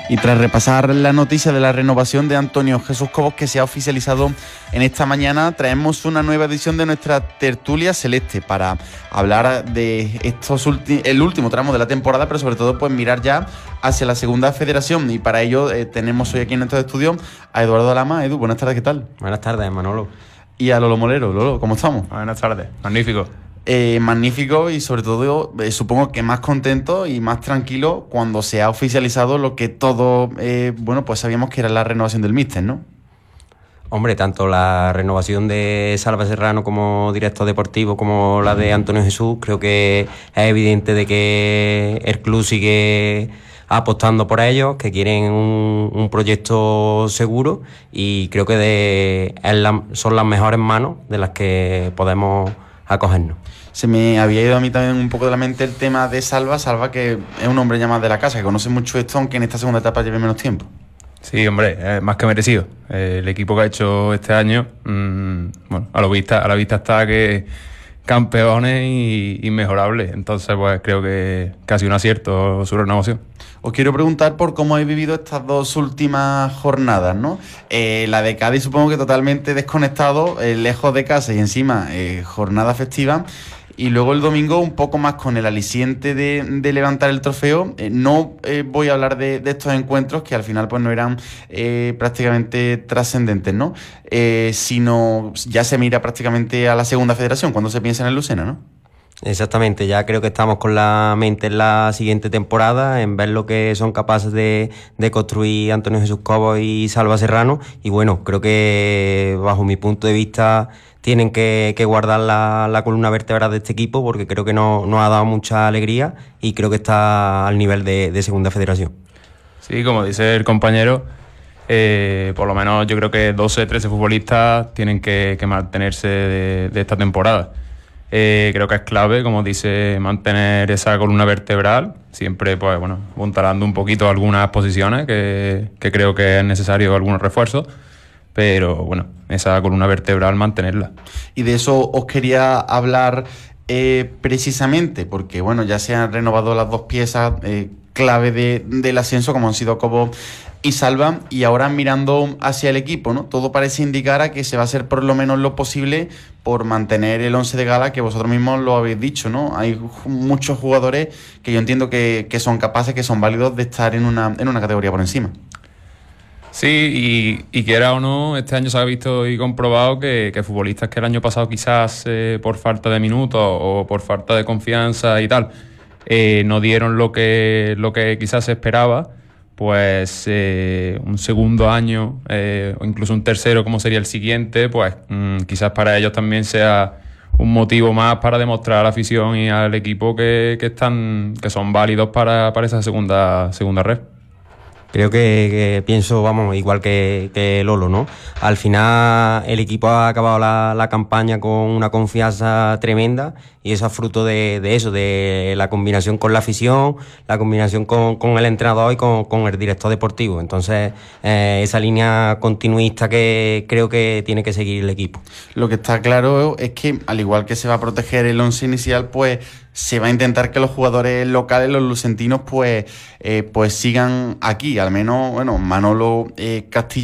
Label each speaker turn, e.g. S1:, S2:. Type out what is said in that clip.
S1: Y tras repasar la noticia de la renovación de Antonio Jesús Cobos, que se ha oficializado en esta mañana, traemos una nueva edición de nuestra tertulia celeste para hablar de el último tramo de la temporada, pero sobre todo pues mirar ya hacia la segunda federación. Y para ello tenemos hoy aquí en nuestro estudio a Eduardo Lama. Edu, buenas tardes, ¿qué tal?
S2: Buenas tardes, Manolo.
S1: Y a Lolo Molero. Lolo, ¿cómo estamos?
S3: Buenas tardes, magnífico.
S1: Magnífico y sobre todo supongo que más contento y más tranquilo cuando se ha oficializado lo que todos pues sabíamos que era la renovación del míster, ¿no?
S2: Hombre, tanto la renovación de Salva Serrano como director deportivo como la de Antonio Jesús, creo que es evidente de que el club sigue apostando por ellos, que quieren un proyecto seguro, y creo que son las mejores manos de las que podemos acogernos.
S1: Se me había ido a mí también un poco de la mente el tema de Salva, que es un hombre ya más de la casa, que conoce mucho esto, aunque en esta segunda etapa lleve menos tiempo.
S3: Sí, hombre, más que merecido. El equipo que ha hecho este año, a la vista está que campeones y inmejorables. Entonces, pues creo que casi un acierto su renovación.
S1: Os quiero preguntar por cómo habéis vivido estas dos últimas jornadas, ¿no? La de Cádiz supongo que totalmente desconectado, lejos de casa y encima jornada festiva. Y luego el domingo un poco más con el aliciente de levantar el trofeo. No voy a hablar de estos encuentros que al final pues no eran prácticamente trascendentes, ¿no? Sino ya se mira prácticamente a la segunda federación cuando se piensa en el Lucena, ¿no?
S2: Exactamente, ya creo que estamos con la mente en la siguiente temporada, en ver lo que son capaces de construir Antonio Jesús Cobos y Salva Serrano, y bueno, creo que bajo mi punto de vista tienen que guardar la columna vertebral de este equipo, porque creo que nos ha dado mucha alegría y creo que está al nivel de segunda federación.
S3: Sí, como dice el compañero, por lo menos yo creo que 12, 13 futbolistas tienen que mantenerse de esta temporada. Creo que es clave, como dice, mantener esa columna vertebral, siempre pues bueno, apuntalando un poquito algunas posiciones que creo que es necesario algunos refuerzos, pero bueno, esa columna vertebral mantenerla.
S1: Y de eso os quería hablar precisamente, porque bueno, ya se han renovado las dos piezas clave del ascenso, como han sido Cobos y Salva, y ahora mirando hacia el equipo, ¿no? Todo parece indicar a que se va a hacer por lo menos lo posible por mantener el 11 de gala, que vosotros mismos lo habéis dicho, ¿no? Hay muchos jugadores que yo entiendo que son capaces, que son válidos de estar en una categoría por encima.
S3: Sí, y quiera o no, este año se ha visto y comprobado que futbolistas que el año pasado quizás por falta de minutos o por falta de confianza y tal, no dieron lo que quizás se esperaba, pues un segundo año o incluso un tercero como sería el siguiente, pues quizás para ellos también sea un motivo más para demostrar a la afición y al equipo que son válidos para esa segunda red.
S2: Creo que pienso, igual que Lolo, ¿no? Al final el equipo ha acabado la campaña con una confianza tremenda, y eso es fruto de eso, de la combinación con la afición, la combinación con el entrenador y con el director deportivo. Entonces, esa línea continuista que creo que tiene que seguir el equipo.
S1: Lo que está claro es que, al igual que se va a proteger el once inicial, pues se va a intentar que los jugadores locales, los lucentinos, pues sigan aquí. Al menos, bueno, Manolo Castillo